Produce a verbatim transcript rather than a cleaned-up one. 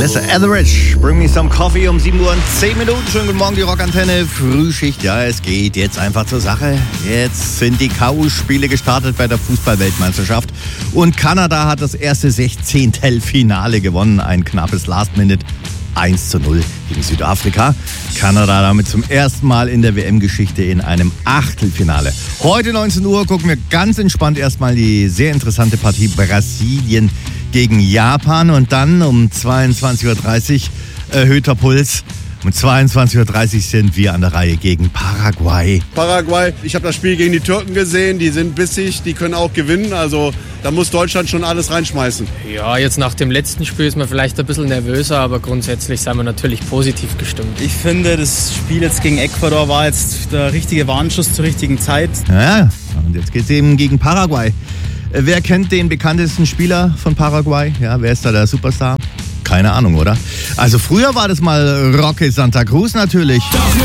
Vanessa Etheridge, Bring Me Some Coffee um sieben Uhr und zehn Minuten. Schönen guten Morgen, die Rockantenne. Frühschicht, ja, es geht jetzt einfach zur Sache. Jetzt sind die K O-Spiele gestartet bei der Fußball-Weltmeisterschaft. Und Kanada hat das erste Sechzehntelfinale gewonnen. Ein knappes Last-Minute eins zu null gegen Südafrika. Kanada damit zum ersten Mal in der W M-Geschichte in einem Achtelfinale. Heute neunzehn Uhr gucken wir ganz entspannt erstmal die sehr interessante Partie Brasilien gegen Japan und dann um zweiundzwanzig Uhr dreißig erhöhter Puls. Um zweiundzwanzig Uhr dreißig sind wir an der Reihe gegen Paraguay. Paraguay, ich habe das Spiel gegen die Türken gesehen, die sind bissig, die können auch gewinnen, also da muss Deutschland schon alles reinschmeißen. Ja, jetzt nach dem letzten Spiel ist man vielleicht ein bisschen nervöser, aber grundsätzlich sind wir natürlich positiv gestimmt. Ich finde, das Spiel jetzt gegen Ecuador war jetzt der richtige Warnschuss zur richtigen Zeit. Ja, und jetzt geht es eben gegen Paraguay. Wer kennt den bekanntesten Spieler von Paraguay? Ja, wer ist da der Superstar? Keine Ahnung, oder? Also früher war das mal Roque Santa Cruz natürlich.